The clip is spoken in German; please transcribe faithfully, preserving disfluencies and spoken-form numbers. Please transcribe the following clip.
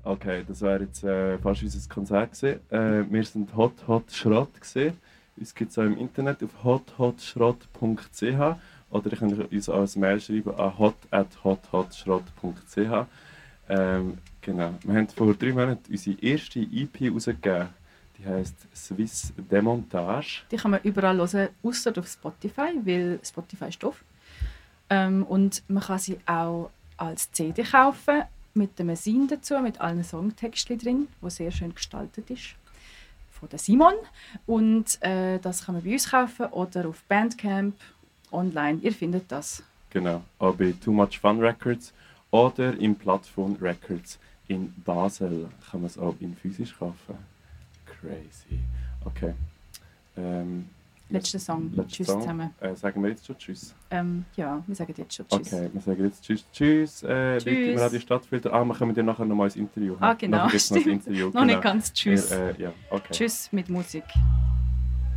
Okay, das wäre jetzt äh, fast unser Konzert gewesen. Äh, wir sind Hot Hot Schrott gewesen. Uns gibt es auch im Internet auf hot hot schrott punkt c h oder ihr könnt uns auch als Mail schreiben an hot at hot hot schrott punkt c h. Ähm, genau. Wir haben vor drei Monaten unsere erste E P rausgegeben. Die heisst Swiss Demontage. Die kann man überall hören, außer auf Spotify, weil Spotify ist doof. Ähm, und man kann sie auch als C D kaufen, mit einem Zine dazu, mit allen Songtexten drin, wo sehr schön gestaltet ist. Von der Simon. Und äh, das kann man bei uns kaufen oder auf Bandcamp, online. Ihr findet das. Genau. Auch bei Too Much Fun Records oder im Plattform Records in Basel kann man es auch in physisch kaufen. Crazy. Okay. Ähm, Letzter Song. letzter Tschüss Song. zusammen. Äh, sagen wir jetzt schon Tschüss? Ähm, ja, wir sagen jetzt schon Tschüss. Okay, wir sagen jetzt Tschüss. Tschüss. Äh, Tschüss. Leute im Radio Stadtfilter. Ah, wir kommen dir nachher noch mal ins Interview. Ah, genau. Nachher gibt's noch ein Stimmt. Interview. Noch nicht ganz Tschüss. Wir, äh, ja, okay. Tschüss mit Musik.